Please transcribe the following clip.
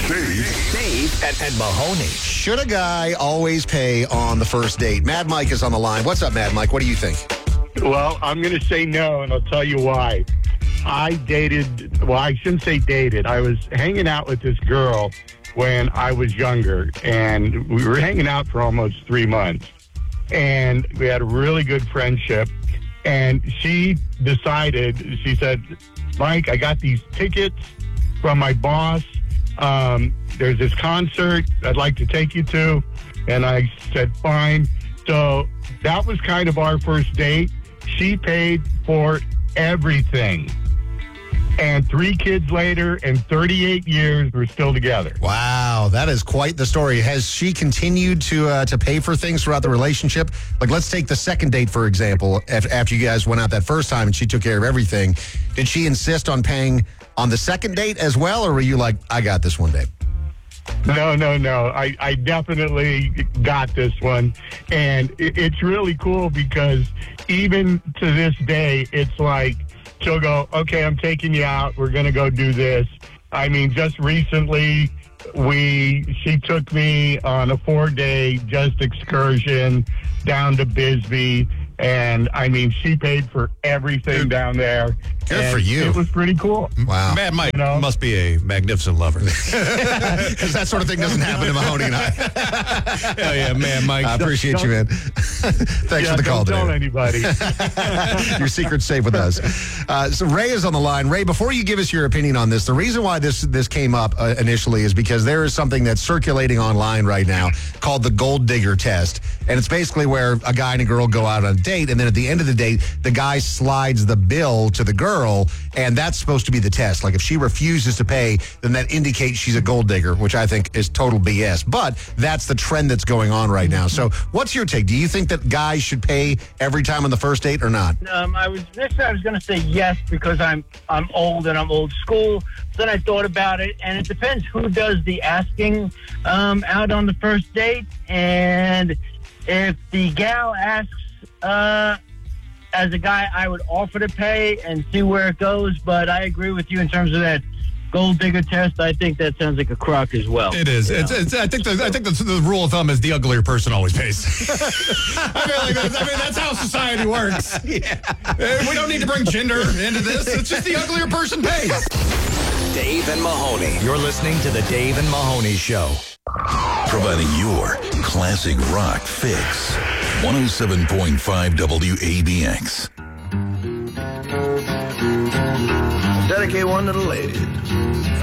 Dave and Mahoney. Should a guy always pay on the first date? Mad Mike is on the line. What's up, Mad Mike? What do you think? Well, I'm going to say no, and I'll tell you why. I shouldn't say dated. I was hanging out with this girl when I was younger, and we were hanging out for almost 3 months. And we had a really good friendship. And she said, Mike, I got these tickets from my boss. There's this concert I'd like to take you to. And I said, fine. So that was kind of our first date. She paid for everything. And 3 kids later and 38 years, we're still together. Wow, that is quite the story. Has she continued to pay for things throughout the relationship? Like, let's take the second date, for example. After you guys went out that first time and she took care of everything, did she insist on paying on the second date as well? Or were you like, I got this one, babe? No. I definitely got this one. And it's really cool because even to this day, it's like, she'll go, okay, I'm taking you out. We're going to go do this. I mean, just recently, she took me on a 4-day just excursion down to Bisbee. And, I mean, she paid for everything down there. Good for you. It was pretty cool. Wow. Mad Mike must be a magnificent lover. Because that sort of thing doesn't happen to Mahoney and I. Hell yeah, man, Mike. I appreciate you, man. Thanks for the call don't today. tell anybody. Your secret's safe with us. So Ray is on the line. Ray, before you give us your opinion on this, the reason why this came up initially is because there is something that's circulating online right now called the gold digger test. And it's basically where a guy and a girl go out on a date, and then at the end of the date, the guy slides the bill to the girl, and that's supposed to be the test. Like, if she refuses to pay, then that indicates she's a gold digger, which I think is total BS. But that's the trend that's going on right now. So what's your take? Do you think that guys should pay every time on the first date or not? I was going to say yes because I'm old and I'm old school. Then I thought about it, and it depends who does the asking out on the first date. And if the gal asks as a guy, I would offer to pay and see where it goes. But I agree with you in terms of that gold digger test. I think that sounds like a crock as well. It is. I think the rule of thumb is the uglier person always pays. I mean, that's how society works. Yeah. We don't need to bring gender into this. It's just the uglier person pays. Dave and Mahoney. You're listening to the Dave and Mahoney Show. Providing your classic rock fix. 107.5 WABX. Dedicate one to the ladies.